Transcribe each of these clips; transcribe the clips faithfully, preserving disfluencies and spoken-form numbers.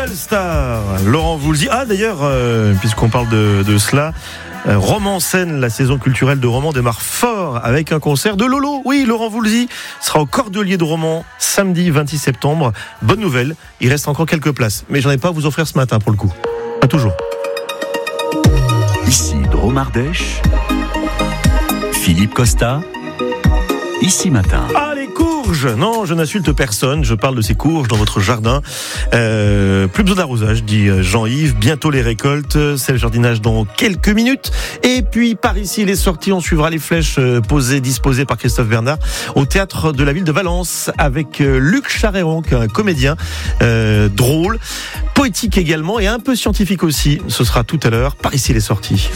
All Star, Laurent Voulzy. Ah d'ailleurs, euh, puisqu'on parle de, de cela, euh, Romans Scène, la saison culturelle de Romans démarre fort avec un concert de Lolo. Oui, Laurent Voulzy sera au Cordelier de Romans samedi vingt-six septembre. Bonne nouvelle, il reste encore quelques places, mais j'en ai pas à vous offrir ce matin pour le coup. Pas toujours. Ici Dromardèche, Philippe Costa, Ici Matin. Ah, les courges! Non, je n'insulte personne, je parle de ces courges dans votre jardin. Euh, plus besoin d'arrosage, dit Jean-Yves. Bientôt les récoltes, c'est le jardinage dans quelques minutes. Et puis, par ici, les sorties, on suivra les flèches posées, disposées par Christophe Bernard au théâtre de la ville de Valence avec Luc Charéron, un comédien euh, drôle, poétique également et un peu scientifique aussi. Ce sera tout à l'heure. Par ici, les sorties.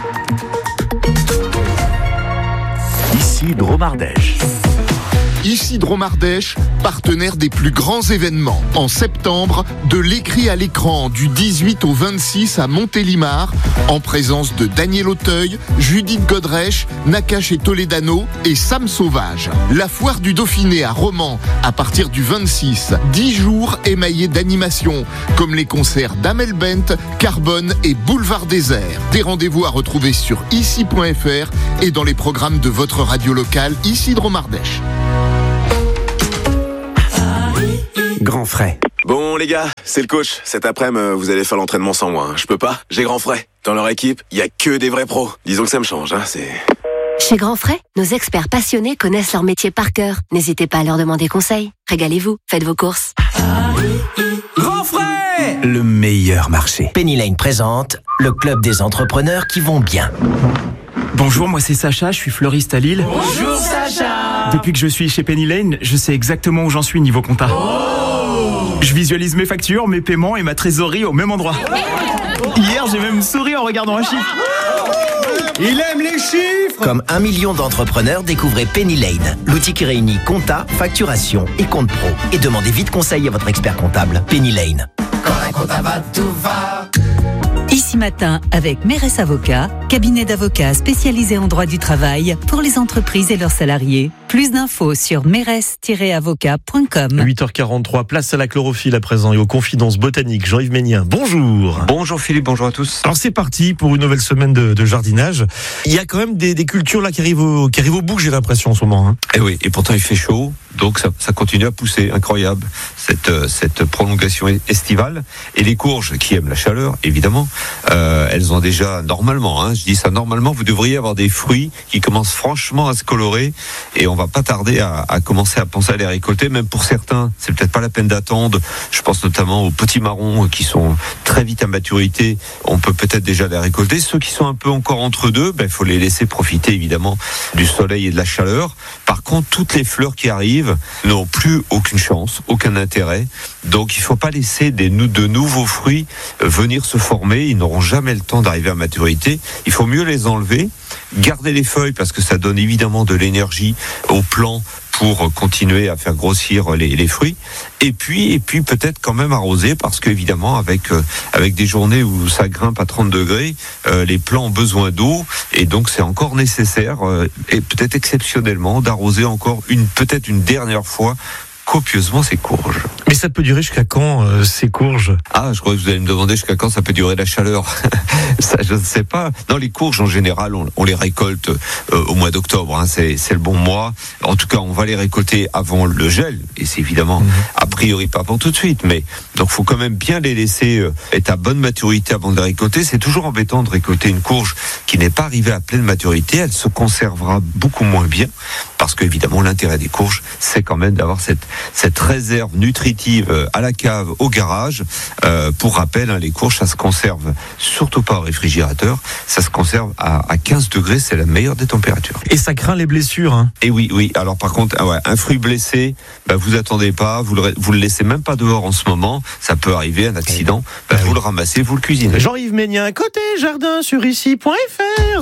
Ici Dromardèche. Ici Dromardèche, partenaire des plus grands événements. En septembre, de l'écrit à l'écran du dix-huit au vingt-six à Montélimar, en présence de Daniel Auteuil, Judith Godrèche, Nakache et Toledano et Sam Sauvage. La foire du Dauphiné à Romans, à partir du vingt-six, dix jours émaillés d'animations, comme les concerts d'Amel Bent, Carbone et Boulevard Désert. Des rendez-vous à retrouver sur ici point f r et dans les programmes de votre radio locale, Ici Dromardèche. Grand frais. Bon les gars, c'est le coach. Cet après-midi, vous allez faire l'entraînement sans moi. Hein. Je peux pas, j'ai Grand Frais. Dans leur équipe, il y a que des vrais pros. Disons que ça me change, hein, c'est... Chez Grand Frais, nos experts passionnés connaissent leur métier par cœur. N'hésitez pas à leur demander conseil. Régalez-vous, faites vos courses. Grand frais, le meilleur marché. Penny Lane présente le club des entrepreneurs qui vont bien. Bonjour, moi c'est Sacha, je suis fleuriste à Lille. Bonjour Sacha. Depuis que je suis chez Penny Lane, je sais exactement où j'en suis niveau compta. Oh. Je visualise mes factures, mes paiements et ma trésorerie au même endroit. Hier, j'ai même souri en regardant un chiffre. Il aime les chiffres. Comme un million d'entrepreneurs, découvrez Penny Lane, l'outil qui réunit compta, facturation et compte pro. Et demandez vite conseil à votre expert comptable. Penny Lane. Quand un compta va, tout va. Ici Matin avec Mérès Avocats, cabinet d'avocats spécialisé en droit du travail pour les entreprises et leurs salariés. Plus d'infos sur mérès tiret avocat point com. huit heures quarante-trois, place à la chlorophylle à présent et aux confidences botaniques. Jean-Yves Ménien, bonjour. Bonjour Philippe, bonjour à tous. Alors c'est parti pour une nouvelle semaine de, de jardinage. Il y a quand même des, des cultures là qui arrivent au, qui arrivent au bout, j'ai l'impression en ce moment. Hein. Et oui, et pourtant il fait chaud, donc ça, ça continue à pousser, incroyable, cette, cette prolongation estivale. Et les courges qui aiment la chaleur, évidemment, euh, elles ont déjà normalement, hein, je dis ça normalement, vous devriez avoir des fruits qui commencent franchement à se colorer et on va pas tarder à, à commencer à penser à les récolter. Même pour certains, c'est peut-être pas la peine d'attendre. Je pense notamment aux petits marrons qui sont très vite à maturité. On peut peut-être déjà les récolter. Ceux qui sont un peu encore entre deux, ben, faut les laisser profiter évidemment du soleil et de la chaleur. Par contre, toutes les fleurs qui arrivent n'ont plus aucune chance, aucun intérêt. Donc, il faut pas laisser des, de nouveaux fruits venir se former. Ils n'auront jamais le temps d'arriver à maturité. Il faut mieux les enlever, garder les feuilles parce que ça donne évidemment de l'énergie au plant pour continuer à faire grossir les, les fruits. Et puis, et puis peut-être quand même arroser parce qu'évidemment, avec, euh, avec des journées où ça grimpe à trente degrés, euh, les plants ont besoin d'eau et donc c'est encore nécessaire euh, et peut-être exceptionnellement d'arroser encore une, peut-être une dernière fois copieusement ces courges. Mais ça peut durer jusqu'à quand euh, ces courges ? Ah, je crois que vous allez me demander jusqu'à quand ça peut durer la chaleur. Ça, je ne sais pas. Non, les courges en général, on, on les récolte euh, au mois d'octobre. Hein, c'est, c'est le bon mois. En tout cas, on va les récolter avant le gel. Et c'est évidemment mmh. a priori pas pour tout de suite. Mais donc, faut quand même bien les laisser euh, être à bonne maturité avant de les récolter. C'est toujours embêtant de récolter une courge qui n'est pas arrivée à pleine maturité. Elle se conservera beaucoup moins bien parce qu'évidemment, l'intérêt des courges, c'est quand même d'avoir cette cette réserve nutritive à la cave, au garage. Euh, pour rappel, hein, les courges, ça se conserve surtout pas au réfrigérateur, ça se conserve à, à quinze degrés, c'est la meilleure des températures. Et ça craint les blessures. Hein. Et oui, oui. Alors par contre, ah ouais, un fruit blessé, bah, vous attendez pas, vous le, vous le laissez même pas dehors en ce moment, ça peut arriver, un accident, bah, vous le ramassez, vous le cuisinez. Jean-Yves Ménien, côté jardin sur ici point f r.